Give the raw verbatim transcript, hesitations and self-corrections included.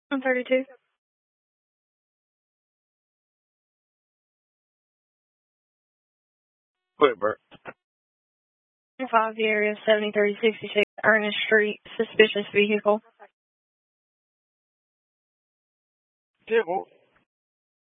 one thirty-two. Quick, Bert. five, the area seventy-three sixty-six Ernest Street, suspicious vehicle. Yeah, well,